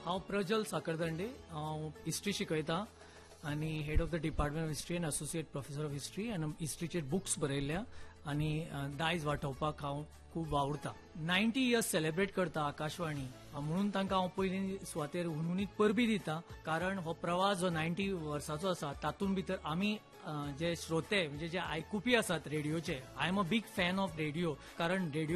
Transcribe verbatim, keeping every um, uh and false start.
हांव प्रज्वल साखरदंडे. हांव हिस्ट्री शिकयतां आनी head of the department of history end associate professor of history आनी हिस्ट्रीचेर बुक्स बरयल्या आनी दायज वांटोवपाक हांव खूब आवडटा. नायन्टी इयर्स सेलिब्रेट करता आकाशवाणी म्हणून तांकां हांव पयलीं सुवातेर हुनहुनीत परबी दिता. कारण हो प्रवास जो नायन्टी वर्साचो आसा तातूंत भितर आमी जे श्रोते म्हणजे जे आयकुपी आसात रेडिओचे, I am a big fan of radio. कारण रेडिओ